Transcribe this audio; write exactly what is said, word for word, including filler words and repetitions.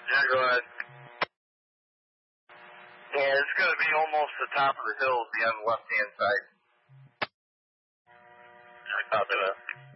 Yeah, go ahead. Yeah, it's going to be almost the top of the hill, be on the left-hand side. I copy that.